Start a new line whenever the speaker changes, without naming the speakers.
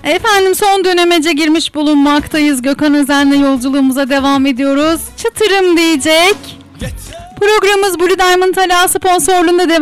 Efendim son dönemece girmiş bulunmaktayız. Gökhan Özen'le yolculuğumuza devam ediyoruz. Çıtırım diyecek. Programımız Blue Diamond Hala sponsorluğunda devam